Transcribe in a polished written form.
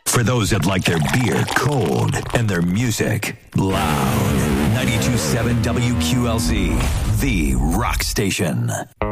For those that like their beer cold and their music loud. 92.7 WQLZ, the rock station.